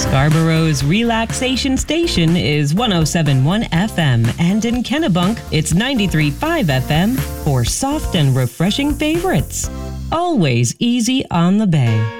Scarborough's relaxation station is 107.1 FM, and in Kennebunk, it's 93.5 FM for soft and refreshing favorites. Always easy on the bay.